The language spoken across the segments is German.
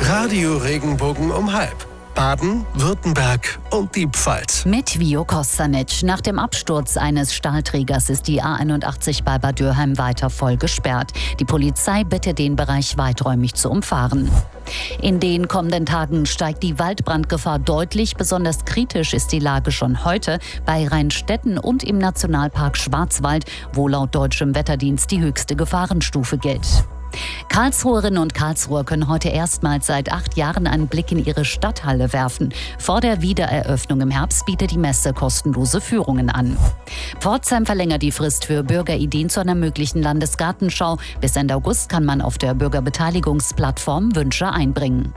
Radio Regenbogen um 12:30. Baden, Württemberg und die Pfalz. Mit Vio Kostanic. Nach dem Absturz eines Stahlträgers ist die A81 bei Bad Dürheim weiter voll gesperrt. Die Polizei bittet, den Bereich weiträumig zu umfahren. In den kommenden Tagen steigt die Waldbrandgefahr deutlich. Besonders kritisch ist die Lage schon heute bei Rheinstetten und im Nationalpark Schwarzwald, wo laut deutschem Wetterdienst die höchste Gefahrenstufe gilt. Karlsruherinnen und Karlsruher können heute erstmals seit 8 Jahren einen Blick in ihre Stadthalle werfen. Vor der Wiedereröffnung im Herbst bietet die Messe kostenlose Führungen an. Pforzheim verlängert die Frist für Bürgerideen zu einer möglichen Landesgartenschau. Bis Ende August kann man auf der Bürgerbeteiligungsplattform Wünsche einbringen.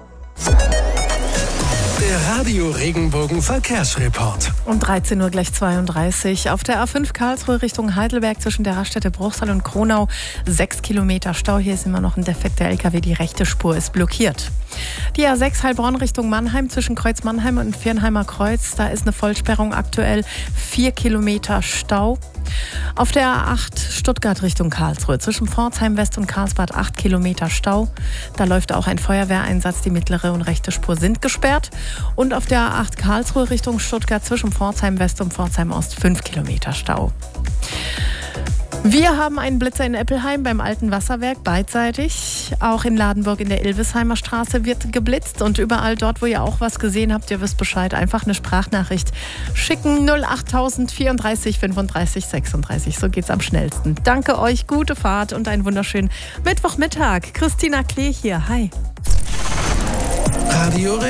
Der Radio Regenbogen Verkehrsreport. Um 13 Uhr gleich 32. Auf der A5 Karlsruhe Richtung Heidelberg zwischen der Raststätte Bruchsal und Kronau 6 Kilometer Stau. Hier ist immer noch ein defekter LKW. Die rechte Spur ist blockiert. Die A6 Heilbronn Richtung Mannheim zwischen Kreuz Mannheim und Viernheimer Kreuz. Da ist eine Vollsperrung aktuell. 4 Kilometer Stau. Auf der A8 Stuttgart Richtung Karlsruhe zwischen Pforzheim West und Karlsbad 8 Kilometer Stau. Da läuft auch ein Feuerwehreinsatz. Die mittlere und rechte Spur sind gesperrt. Und auf der A8 Karlsruhe Richtung Stuttgart zwischen Pforzheim West und Pforzheim Ost 5 Kilometer Stau. Wir haben einen Blitzer in Eppelheim beim alten Wasserwerk beidseitig. Auch in Ladenburg in der Ilvesheimer Straße wird geblitzt. Und überall dort, wo ihr auch was gesehen habt, ihr wisst Bescheid, einfach eine Sprachnachricht schicken. 08000 34 35 36. So geht's am schnellsten. Danke euch, gute Fahrt und einen wunderschönen Mittwochmittag. Christina Klee hier. Hi. Radio